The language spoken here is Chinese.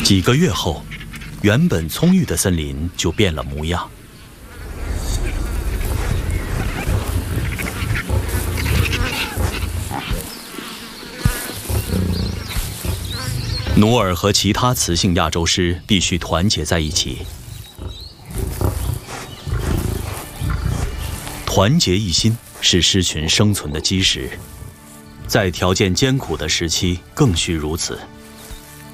几个月后，原本葱郁的森林就变了模样。努尔和其他雌性亚洲狮必须团结在一起，团结一心是狮群生存的基石，在条件艰苦的时期更需如此。